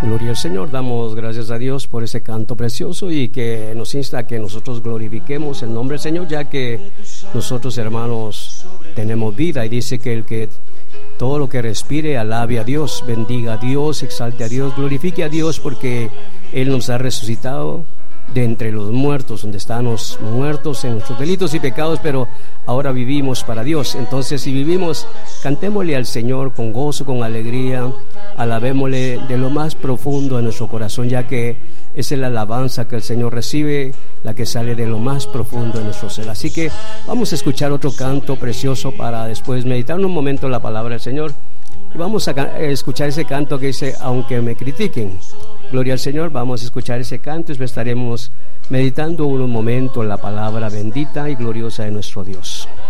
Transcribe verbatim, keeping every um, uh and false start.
Gloria al Señor, damos gracias a Dios por ese canto precioso y que nos insta a que nosotros glorifiquemos el nombre del Señor, ya que nosotros, hermanos, tenemos vida, y dice que el que todo lo que respire alabe a Dios, bendiga a Dios, exalte a Dios, glorifique a Dios, porque Él nos ha resucitado de entre los muertos, donde estábamos muertos en nuestros delitos y pecados, pero ahora vivimos para Dios. Entonces, si vivimos, cantémosle al Señor con gozo, con alegría, alabémosle de lo más profundo de nuestro corazón, ya que esa es la alabanza que el Señor recibe, la que sale de lo más profundo de nuestro ser. Así que vamos a escuchar otro canto precioso para después meditar un momento en la palabra del Señor, y vamos a escuchar ese canto que dice: aunque me critiquen. Gloria al Señor, vamos a escuchar ese canto y estaremos meditando un momento en la palabra bendita y gloriosa de nuestro Dios.